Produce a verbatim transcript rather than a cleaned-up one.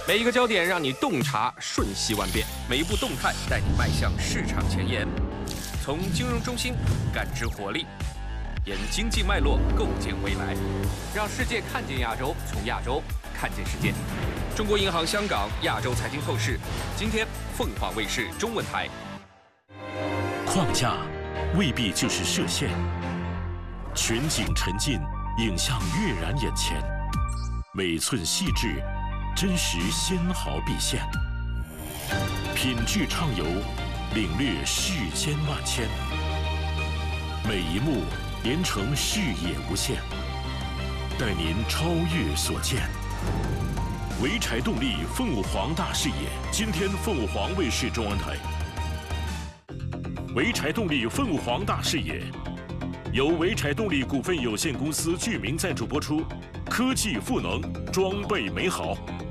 每一个焦点让你洞察瞬息万变，每一步动态带你迈向市场前沿。从金融中心感知活力，沿经济脉络构建未来，让世界看见亚洲，从亚洲看见世界。中国银行香港亚洲财经透视，今天凤凰卫视中文台。 框架未必就是射线，全景沉浸，影像跃然眼前，每寸细致，真实纤毫毕现，品质畅游，领略世间万千，每一幕连成视野无限，带您超越所见。潍柴动力凤凰大视野，今天凤凰卫视中文台。潍柴动力凤凰大视野，由潍柴动力股份有限公司居民赞助播出，科技赋能，装备美好。